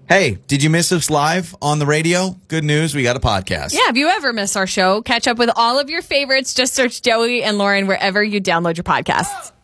Hey, did you miss us live on the radio? Good news, we got a podcast. Yeah, if you ever miss our show, catch up with all of your favorites. Just search Joey and Lauren wherever you download your podcasts.